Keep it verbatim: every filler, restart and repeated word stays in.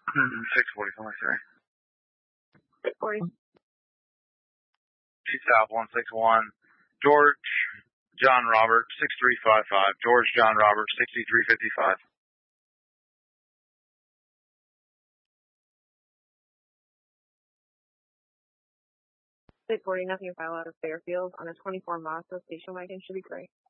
six forty-five, sorry. six forty. South one six one. George John Robert, six three five five. George John Robert, sixty-three fifty-five. six forty, nothing to file out of Fairfield on a twenty-four Mazda station wagon should be great.